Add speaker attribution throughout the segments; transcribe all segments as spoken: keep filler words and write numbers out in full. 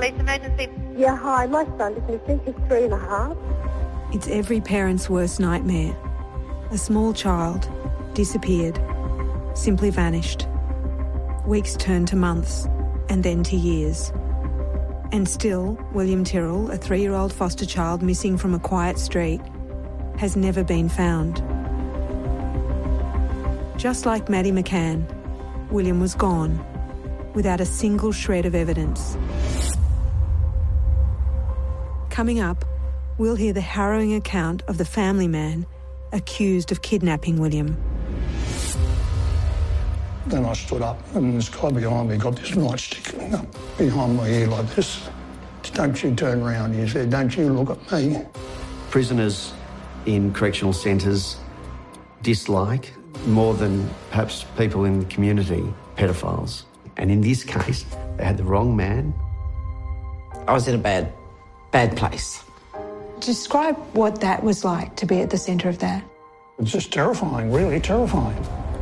Speaker 1: Police emergency.
Speaker 2: Yeah, hi, my son is missing. He's three and a half.
Speaker 3: It's every parent's worst nightmare. A small child disappeared, simply vanished. Weeks turned to months, and then to years. And still, William Tyrrell, a three-year-old foster child missing from a quiet street, has never been found. Just like Maddie McCann, William was gone, without a single shred of evidence. Coming up, we'll hear the harrowing account of the family man accused of kidnapping William.
Speaker 4: Then I stood up and this guy behind me got this nightstick up behind my ear like this. Don't you turn around, he said, don't you look at me.
Speaker 5: Prisoners in correctional centres dislike, more than perhaps people in the community, pedophiles. And in this case, they had the wrong man.
Speaker 6: I was in a bad, bad place.
Speaker 3: Describe what that was like, to be at the centre of that.
Speaker 4: It's just terrifying, really terrifying.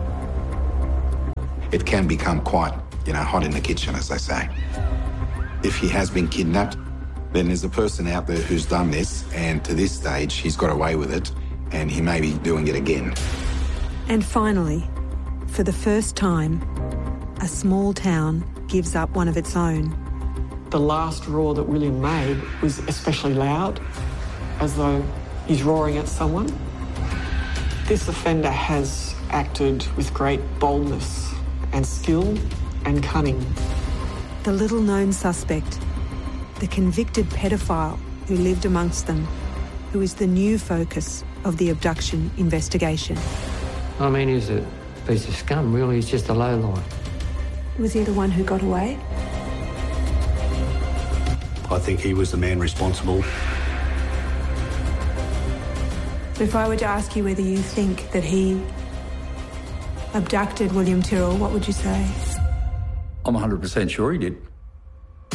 Speaker 7: It can become quite, you know, hot in the kitchen, as they say. If he has been kidnapped, then there's a person out there who's done this, and to this stage, he's got away with it, and he may be doing it again.
Speaker 3: And finally, for the first time, a small town gives up one of its own.
Speaker 8: The last roar that William made was especially loud, as though he's roaring at someone. This offender has acted with great boldness and skill and cunning.
Speaker 3: The little-known suspect, the convicted pedophile who lived amongst them, who is the new focus of the abduction investigation.
Speaker 9: I mean, he's a piece of scum, really. He's just a lowlife.
Speaker 3: Was he the one who got away?
Speaker 10: I think he was the man responsible.
Speaker 3: So if I were to ask you whether you think that he abducted William Tyrrell, what would you say?
Speaker 10: I'm one hundred percent sure he did.